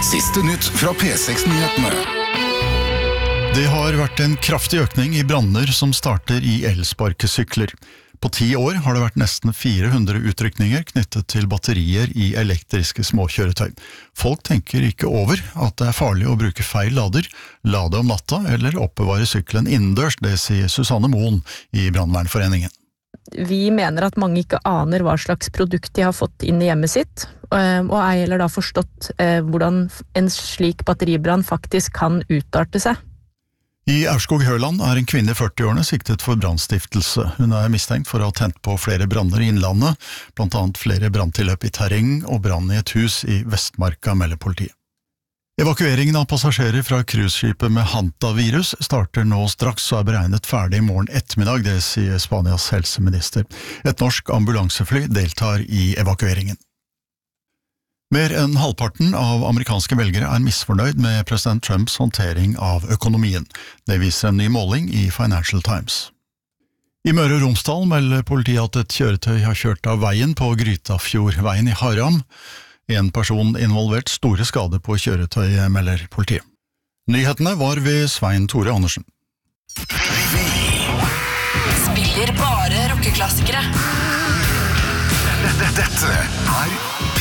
Siste nytt fra P6-nyhetene. Det har vært en kraftig økning i branner som starter i elsparkesykler. På 10 år har det vært nesten 400 utrykninger knyttet til batterier i elektriske småkjøretøy. Folk tenker ikke over at det er farlig å bruke feil lader, lade om natta eller oppbevare sykkelen innendørs, det sier Susanne Moen i Brannvernforeningen. Vi mener at mange ikke aner hva slags produkt de har fått inn i hjemmet sitt, og ei heller da forstått hvordan en slik batteribrann faktisk kan utarte seg. I Aurskog-Høland er en kvinne i 40-årene siktet for brannstiftelse. Hun er mistenkt for å ha tent på flere branner i innlandet, blant annet flere branntilløp i terreng og brann i et hus i Vestmarka, melder politiet. Evakueringen av passasjerer fra cruiseskipet med hantavirus starter nå straks og er beregnet ferdig i morgen ettermiddag, det sier Spanias helseminister. Et norsk ambulansefly deltar i evakueringen. Mer enn halvparten av amerikanske velgere er misfornøyd med president Trumps håndtering av økonomien. Det viser en ny måling i Financial Times. I Møre og Romsdal melder politiet at et kjøretøy har kjørt av veien på Grytafjordveien i Haram. En person involvert store skader på kjøretøyet, melder politiet. Nyhetene var ved Svein Tore Andersen. Spiller bare rockeklassikere. Dette er